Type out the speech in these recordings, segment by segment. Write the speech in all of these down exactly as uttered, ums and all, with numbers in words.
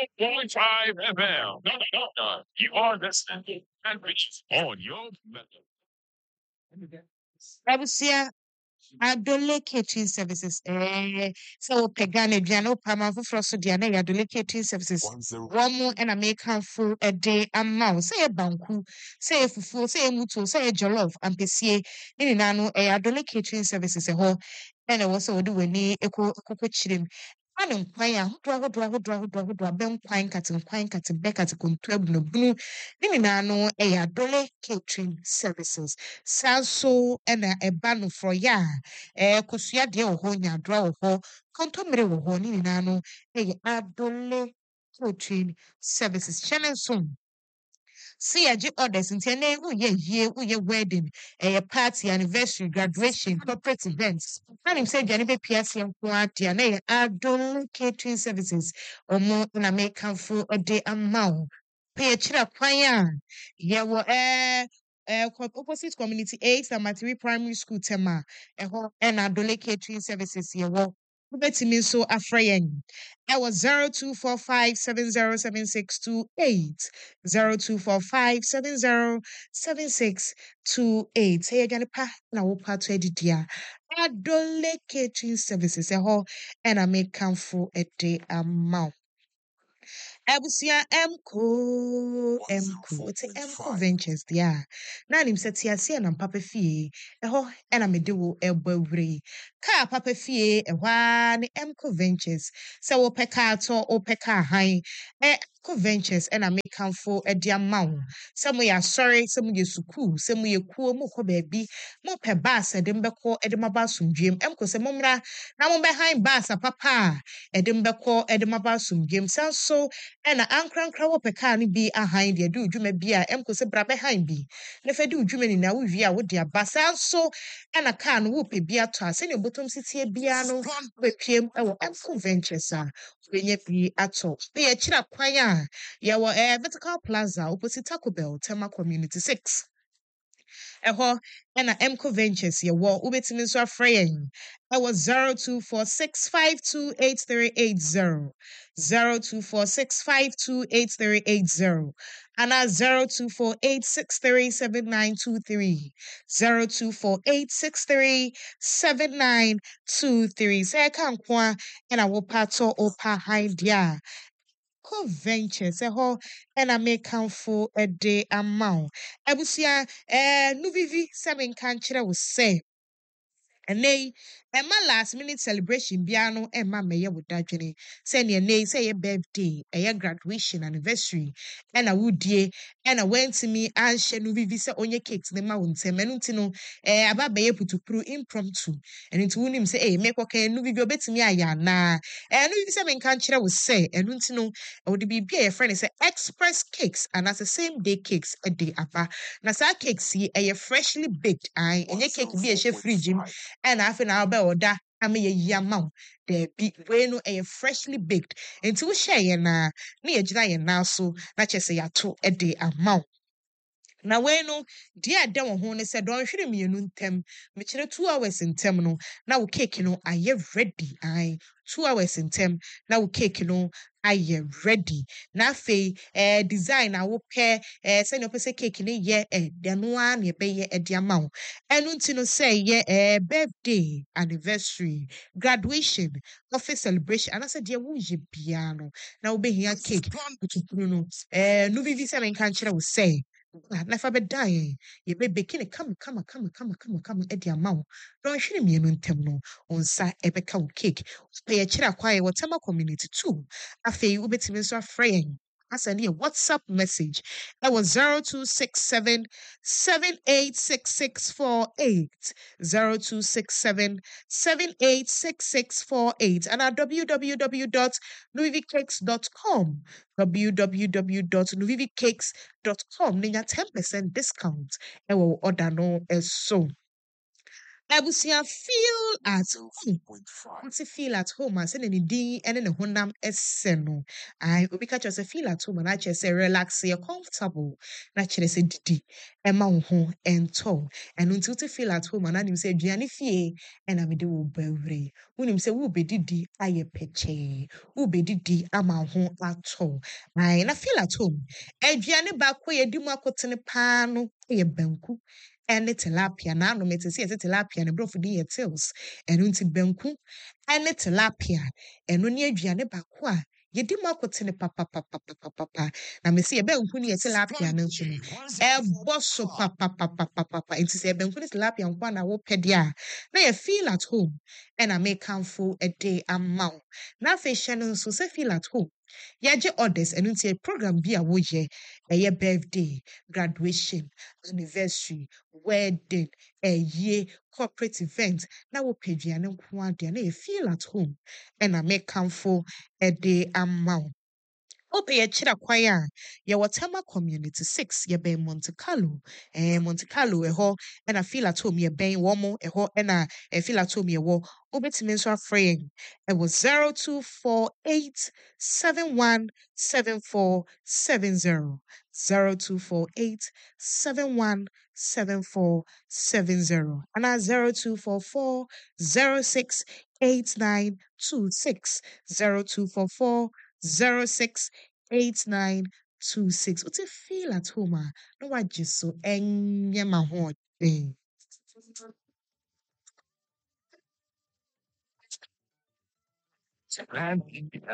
point five F M. No, no, no, no. You are listening and reach on your method. Abusia Adole Catering Services. Eh, so Pegane Diano Pama Froso Diana Adole Catering Services. One more and I make her full a day a mouse. Say a banku, say a fufu, say a mutu, say a jollof, and Pessie in Nano a Adole Catering Services a whole. And I was do any echo cocoa chilling. Anum kwaya ahodoɔ ahodoɔ ahodoɔ ahodoɔ ahodoɔ abɛn kwan kate nkwan kate bɛ kate kontua bu no bunu ne nyinaa no ɛyɛ adole catering services saa nso ɛna ɛba no frɔyɛ a ɛɛ kosua deɛ wɔ hɔ nyadora wɔ hɔ kɔntɔmmere wɔ hɔ ne nyinaa no ɛyɛ adole catering services hyɛ ne nso see a G orders in Tene, oh yeah, yeah, oh yeah, wedding, a party, anniversary, graduation, corporate events. And him said, Janibe P S M party, and they are doing catering services or more than a make for a day amount. Pay a chira kwaya. Yeah, well, eh. Uh, opposite community eight and Matiri Primary School Tema and Adole Catering Services here. Well, wobɛtumi nso afrɛ yɛn ɛwɔ zero two four five seven zero seven six two eight zero two four five seven zero seven six two eight. Hey, again, pa na wo pa to adidi a Adole Catering Services ɛhɔ ɛna mekamfo ɛde ama wo. Abusia Mko Mko it's Mko Ventures dia na nim sɛ tiase na papa fie ɛhɔ ɛna mede wo ɛbɔ wure ka papa fie ɛhɔ a ne Mko Ventures sɛ wo pɛ ka to wo pɛ ka han ɛ Mko Ventures ɛna mekamfo ɛde ama wo sɛ mo yɛ asɔre sɛ mo yɛ sukuu sɛ mo yɛ kuo mo kɔ baabi mo pɛ bus ɛde mbɛkɔ ɛde maba asomdwem Mko sɛ mo mmra na mo bɛ han bus papa a ɛde mbɛkɔ ɛde maba asomdwem san so ɛna ankrankra wɔ pɛ kaa no bi ahan deɛ de udwuma bi a ɛmko sɛ bra bɛhan bi na fɛ de udwuma ni na wowie a wode aba saa nso ɛna kaa no wopɛ bi atɔ a sɛnea bɔtɔm sitie biara no wopɛpiem ɛwɔ Mko Ventures a wobɛnya bi atɔ na yɛkyerɛ kwan a yɛwɔ ɛɛ Vertical Plaza opposite Taco Bell Tema Community six ɛhɔ ɛna Mko Ventures yɛwɔ wobɛtumi nso afrɛ yɛn ɛwɔ zero two four six five two eight three eight zero zero two four six five two eight three eight zero and at zero two four eight six three seven nine two three zero two four eight six three seven nine two three sɛ ɛka nko a ɛna wopa atɔ opa han deɛ a Mko Ventures ɛhɔ ɛna mekamfo ɛde ama wo abusua ɛɛ nuvivi sɛ menka nkyerɛ wo sɛ ɛnɛ yi ɛma last minute celebration biara no ɛma mɛyɛ wo dadwene sɛnea ɛnɛ yi sɛ ɛyɛ birthday ɛyɛ graduation anniversary ɛna wodie ɛna wantumi anhyɛ nuvivi sɛ ɔnyɛ cake ne ma wo ntɛm ɛno nti no ɛɛ aba bɛyɛ putukuru impromptu ɛno nti wonim sɛ ɛyɛ mɛkɔkɛ nuvivi obɛtumi ayɛ anaa ɛɛ nuvivi sɛ menka nkyerɛ wo sɛ ɛno nti no wɔde biribi a yɛfrɛ no sɛ express cakes anaasɛ same day cakes ɛde aba na saa cakes yi ɛyɛ freshly baked ae ɛnyɛ cake bi a ɛhyɛ fridge mu ɛna afei na abɛ ɔda ama yɛyi ama wo daabi wei no ɛyɛ freshly baked nti wohyɛ yɛn na na yɛgyina yɛn nan so na kyerɛ sɛ yɛato ɛde ama wo na wei no deɛ ɛda wɔ ho ne sɛ dɔnhwere mmienu ntam mekyerɛ two hours ntam no na wo cake no ayɛ ready ae two hours ntam na wo cake no ayɛ ready na afei eh, design a wopɛ eh, sɛnea wopɛ sɛ cake no yɛ eh, deɛ no ara na yɛbɛyɛ ɛde ama wo ɛno nti no sɛ ɛyɛ eh, birthday anniversary graduation office celebration anaasɛ deɛ woyɛ biara no na wobɛhia cake kutukuru no eh, no bibi sɛ menka nkyerɛ wo sɛ na fa bɛda yɛn yɛbɛbɛki ne kama kama kama kama kama kama ɛde ama wo dɔnhwere mmienu ntam no wo nsa ɛbɛka wo cake pɛ yɛkyerɛ akwa yɛ wɔ Tema Community two afei wobɛtumi nso afrɛ yɛn asɛn yɛ WhatsApp message ɛwɔ zero two six seven seven eight six six four eight zero two six seven seven eight six six four eight and at w w w dot nuvivi cakes dot com w w w dot nuvivi cakes dot com ne nya ten percent discount ɛwɔ wo order no ɛso Abusia feel at home. What's it feel at home? I said any D and then a honam esseno. I will be catch us a feel at home and I just say relax, you're comfortable. Naturally say didi, Emma home and tall. And until to feel at home and I say Gianni fee and I do beverly. When him say, who be didi, I peche. Who be didi, ama home at all. I feel at home. And Gianni back where you do my cotton pano, a banku. Ɛne tilapia na ano mete sɛ yɛsɛ tilapia ne brɔfo de yɛ tils ɛno nti banku ɛne tilapia ɛno ne aduane baako a yɛdi mu akotene papapapapapapa na mesi yɛbɛnku ne yɛ tilapia no nso no ɛbɔ so papapapapapa nti sɛ yɛbɛnku ne tilapia nko a na wopɛ deɛ a na yɛ feel at home ɛna mekamfo ɛde ama wo na afei hyɛ no nso sɛ feel at home yɛagye orders ɛno nti yɛ program bi a woyɛ ɛyɛ birthday graduation anniversary wedding ɛyɛ corporate event na wopɛ aduane nko adeɛ na yɛ feel at home ɛna mekamfo ɛde ama wo Ope yɛkyerɛ kwan a yɛwɔ Tema Community six yɛbɛn Monte Carlo eh Monte Carlo ɛhɔ ɛna feel at home yɛbɛn wɔn ɛhɔ ɛna eh, feel at home yɛwɔ wobɛtumi nso afrɛ yɛn ɛwɔ zero two four eight seven one seven four seven zero zero two four eight seven one seven four seven zero anaa zero two four four zero six eight nine two six zero two four four zero six eight nine two six. What's it feel at home? Ah? No, I just so enye ma ho ɔden. And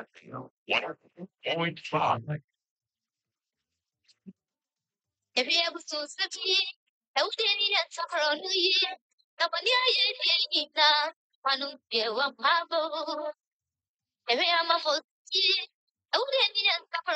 one point five. If you ever so sleepy, I would any answer for a new year. Nobody I hear now. One dear one marble. If I am a full year, I would any answer for